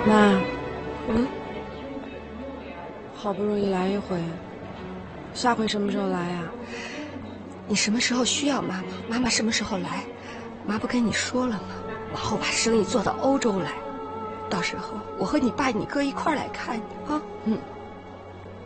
妈， 好不容易来一回，下回什么时候来呀？ 你什么时候需要妈妈，妈妈什么时候来。妈不跟你说了吗？往后把生意做到欧洲来，到时候我和你爸、你哥一块儿来看你啊。